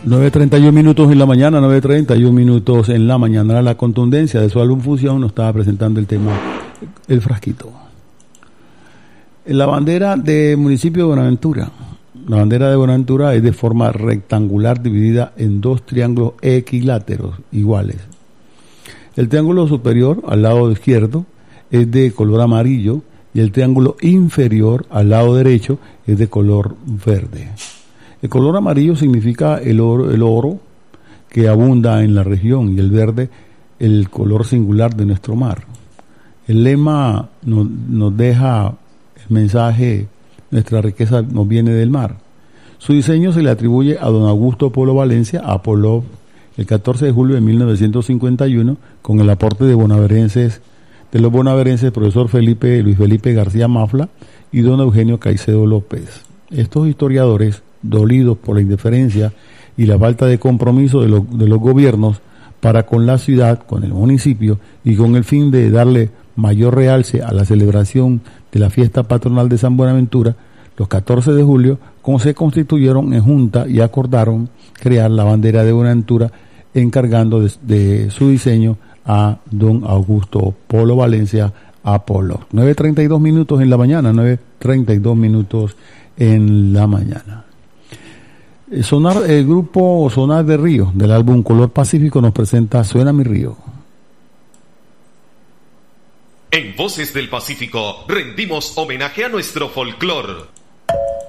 9:31 minutos en la mañana, 9:31 minutos en la mañana. La contundencia de su álbum Fusión nos estaba presentando el tema El Frasquito. La bandera del municipio de Buenaventura. La bandera de Buenaventura es de forma rectangular dividida en dos triángulos equiláteros iguales. El triángulo superior al lado izquierdo es de color amarillo y el triángulo inferior al lado derecho es de color verde. El color amarillo significa el oro que abunda en la región y el verde el color singular de nuestro mar. El lema nos deja el mensaje: nuestra riqueza nos viene del mar. Su diseño se le atribuye a don Augusto Polo Valencia, Apolov, el 14 de julio de 1951, con el aporte de los bonaverenses profesor Luis Felipe García Mafla y don Eugenio Caicedo López. Estos historiadores, dolidos por la indiferencia y la falta de compromiso de los gobiernos para con la ciudad, con el municipio, y con el fin de darle mayor realce a la celebración de la fiesta patronal de San Buenaventura, los 14 de julio, se constituyeron en junta y acordaron crear la bandera de Buenaventura, encargando de su diseño a don Augusto Polo Valencia Apolo. 9:32 minutos en la mañana, 9:32 minutos en la mañana. El grupo Sonar de Río del álbum Color Pacífico nos presenta Suena mi río. En Voces del Pacífico rendimos homenaje a nuestro folclor.